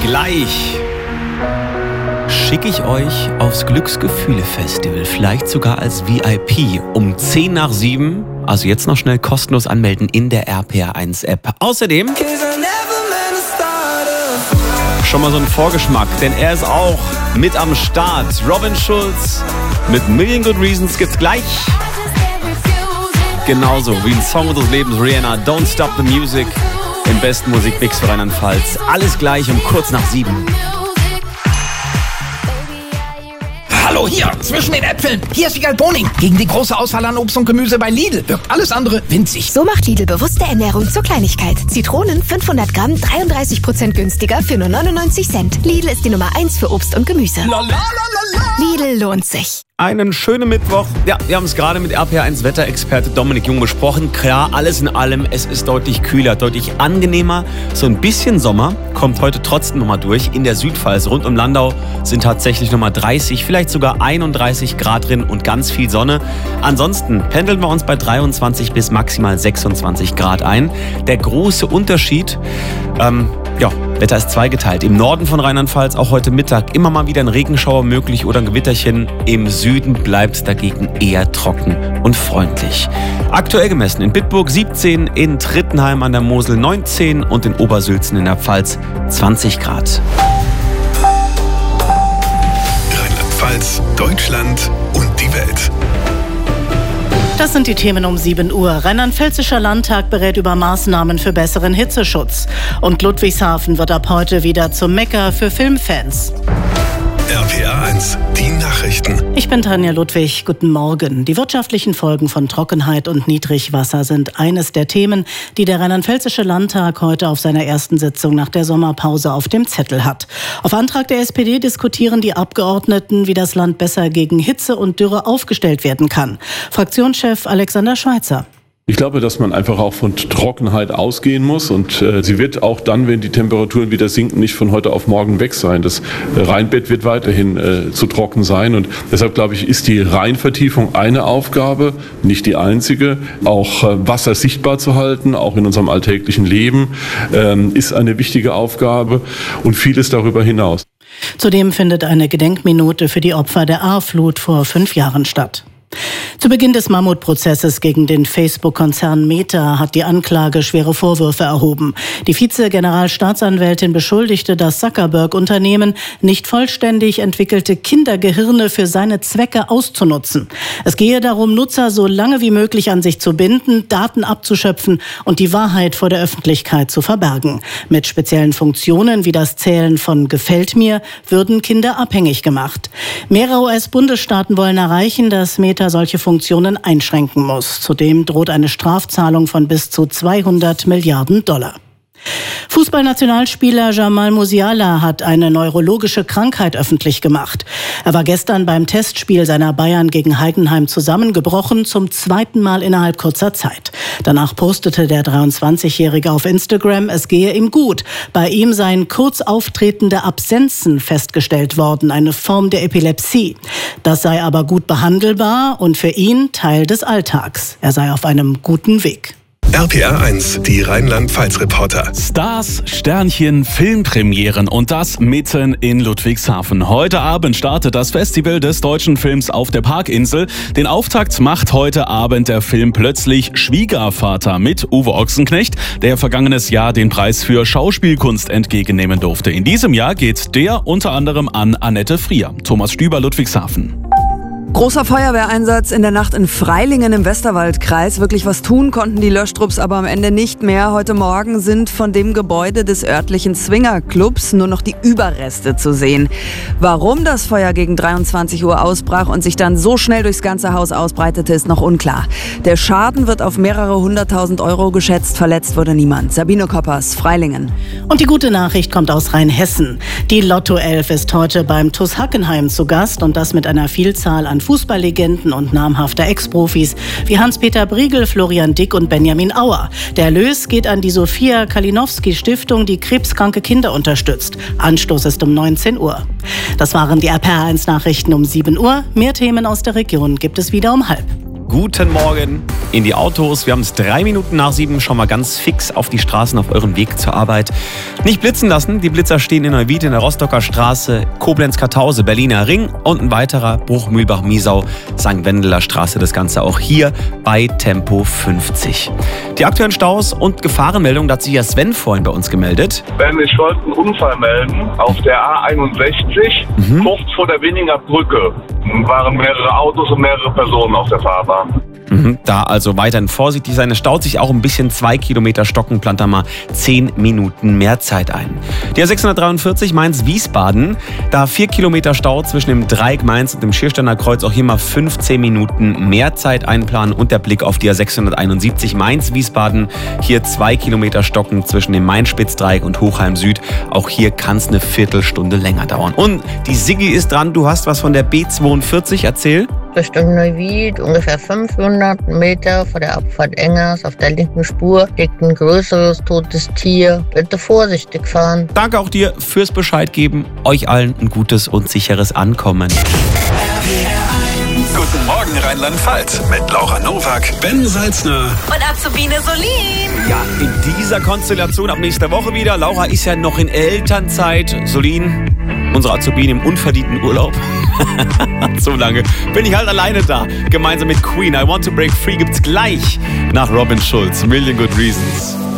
gleich schicke ich euch aufs Glücksgefühle-Festival, vielleicht sogar als VIP um 10 nach 7. Also jetzt noch schnell kostenlos anmelden in der RPR1-App. Außerdem schon mal so ein Vorgeschmack, denn er ist auch mit am Start. Robin Schulz mit Million Good Reasons gibt's gleich. Genauso wie ein Song unseres Lebens, Rihanna, Don't Stop the Music, im besten Musikmix für Rheinland-Pfalz. Alles gleich um kurz nach 7. Hallo, hier, zwischen den Äpfeln. Hier ist Wiegald Boning. Gegen die große Auswahl an Obst und Gemüse bei Lidl wirkt alles andere winzig. So macht Lidl bewusste Ernährung zur Kleinigkeit. Zitronen 500 Gramm, 33% günstiger für nur 99 Cent. Lidl ist die Nummer 1 für Obst und Gemüse. Lidl lohnt sich. Einen schönen Mittwoch. Ja, wir haben es gerade mit RPR1 Wetterexperte Dominik Jung besprochen. Klar, alles in allem, es ist deutlich kühler, deutlich angenehmer. So ein bisschen Sommer kommt heute trotzdem nochmal durch. In der Südpfalz rund um Landau sind tatsächlich nochmal 30, vielleicht sogar 31 Grad drin und ganz viel Sonne. Ansonsten pendeln wir uns bei 23 bis maximal 26 Grad ein. Der große Unterschied, Wetter ist zweigeteilt. Im Norden von Rheinland-Pfalz auch heute Mittag immer mal wieder ein Regenschauer möglich oder ein Gewitterchen. Im Süden bleibt es dagegen eher trocken und freundlich. Aktuell gemessen in Bitburg 17, in Trittenheim an der Mosel 19 und in Obersülzen in der Pfalz 20 Grad. Rheinland-Pfalz, Deutschland und die Welt. Das sind die Themen um 7 Uhr. Rheinland-Pfälzischer Landtag berät über Maßnahmen für besseren Hitzeschutz. Und Ludwigshafen wird ab heute wieder zum Mekka für Filmfans. RPR1, die Nachrichten. Ich bin Tanja Ludwig. Guten Morgen. Die wirtschaftlichen Folgen von Trockenheit und Niedrigwasser sind eines der Themen, die der Rheinland-Pfälzische Landtag heute auf seiner ersten Sitzung nach der Sommerpause auf dem Zettel hat. Auf Antrag der SPD diskutieren die Abgeordneten, wie das Land besser gegen Hitze und Dürre aufgestellt werden kann. Fraktionschef Alexander Schweitzer. Ich glaube, dass man einfach auch von Trockenheit ausgehen muss und sie wird auch dann, wenn die Temperaturen wieder sinken, nicht von heute auf morgen weg sein. Das Rheinbett wird weiterhin zu trocken sein und deshalb, glaube ich, ist die Rheinvertiefung eine Aufgabe, nicht die einzige. Auch Wasser sichtbar zu halten, auch in unserem alltäglichen Leben, ist eine wichtige Aufgabe und vieles darüber hinaus. Zudem findet eine Gedenkminute für die Opfer der Ahrflut vor 5 Jahren statt. Zu Beginn des Mammutprozesses gegen den Facebook-Konzern Meta hat die Anklage schwere Vorwürfe erhoben. Die Vize-Generalstaatsanwältin beschuldigte das Zuckerberg-Unternehmen, nicht vollständig entwickelte Kindergehirne für seine Zwecke auszunutzen. Es gehe darum, Nutzer so lange wie möglich an sich zu binden, Daten abzuschöpfen und die Wahrheit vor der Öffentlichkeit zu verbergen. Mit speziellen Funktionen wie das Zählen von Gefällt mir würden Kinder abhängig gemacht. Mehrere US-Bundesstaaten wollen erreichen, dass Meta solche Funktionen einschränken muss. Zudem droht eine Strafzahlung von bis zu 200 Milliarden $. Fußballnationalspieler Jamal Musiala hat eine neurologische Krankheit öffentlich gemacht. Er war gestern beim Testspiel seiner Bayern gegen Heidenheim zusammengebrochen, zum 2. Mal innerhalb kurzer Zeit. Danach postete der 23-Jährige auf Instagram, es gehe ihm gut. Bei ihm seien kurz auftretende Absenzen festgestellt worden, eine Form der Epilepsie. Das sei aber gut behandelbar und für ihn Teil des Alltags. Er sei auf einem guten Weg. RPR1, die Rheinland-Pfalz-Reporter. Stars, Sternchen, Filmpremieren und das mitten in Ludwigshafen. Heute Abend startet das Festival des deutschen Films auf der Parkinsel. Den Auftakt macht heute Abend der Film Plötzlich Schwiegervater mit Uwe Ochsenknecht, der vergangenes Jahr den Preis für Schauspielkunst entgegennehmen durfte. In diesem Jahr geht der unter anderem an Annette Frier. Thomas Stüber, Ludwigshafen. Großer Feuerwehreinsatz in der Nacht in Freilingen im Westerwaldkreis. Wirklich was tun konnten die Löschtrupps aber am Ende nicht mehr. Heute Morgen sind von dem Gebäude des örtlichen Swingerclubs nur noch die Überreste zu sehen. Warum das Feuer gegen 23 Uhr ausbrach und sich dann so schnell durchs ganze Haus ausbreitete, ist noch unklar. Der Schaden wird auf mehrere 100.000 € geschätzt. Verletzt wurde niemand. Sabine Koppers, Freilingen. Und die gute Nachricht kommt aus Rheinhessen. Die Lotto 11 ist heute beim TuS Hackenheim zu Gast und das mit einer Vielzahl an Fußballlegenden und namhafter Ex-Profis wie Hans-Peter Briegel, Florian Dick und Benjamin Auer. Der Erlös geht an die Sophia Kalinowski-Stiftung, die krebskranke Kinder unterstützt. Anstoß ist um 19 Uhr. Das waren die RPR1-Nachrichten um 7 Uhr. Mehr Themen aus der Region gibt es wieder um 12:30. guten Morgen in die Autos. Wir haben es 3 Minuten nach 7, schon mal ganz fix auf die Straßen auf eurem Weg zur Arbeit. Nicht blitzen lassen, die Blitzer stehen in Neuwied in der Rostocker Straße, Koblenz-Kartause, Berliner Ring und ein weiterer Bruch-Mühlbach-Miesau, St. Wendeler Straße. Das Ganze auch hier bei Tempo 50. Die aktuellen Staus und Gefahrenmeldungen, da hat sich ja Sven vorhin bei uns gemeldet. Ben, ich wollte einen Unfall melden auf der A61, kurz vor der Winninger Brücke. Waren mehrere Autos und mehrere Personen auf der Fahrbahn. Da also weiterhin vorsichtig sein. Es staut sich auch ein bisschen. 2 Kilometer Stocken, plant da mal 10 Minuten mehr Zeit ein. Die A643 Mainz-Wiesbaden, da 4 Kilometer Stau zwischen dem Dreieck Mainz und dem Schiersteiner Kreuz. Auch hier mal 15 Minuten mehr Zeit einplanen. Und der Blick auf die A671 Mainz-Wiesbaden. Hier 2 Kilometer Stocken zwischen dem Main-Spitzdreieck und Hochheim Süd. Auch hier kann es eine Viertelstunde länger dauern. Und die Siggi ist dran. Du hast was von der B42 erzählt. Richtung Neuwied, ungefähr 500 Meter vor der Abfahrt Engers auf der linken Spur liegt ein größeres totes Tier. Bitte vorsichtig fahren. Danke auch dir fürs Bescheid geben. Euch allen ein gutes und sicheres Ankommen. Guten Morgen Rheinland-Pfalz mit Laura Nowak, Ben Salzner und Azubine Solin. Ja, in dieser Konstellation ab nächster Woche wieder. Laura ist ja noch in Elternzeit. Solin, unsere Azubine im unverdienten Urlaub. So lange bin ich halt alleine da. Gemeinsam mit Queen. I Want to Break Free gibt's gleich nach Robin Schulz. Million Good Reasons.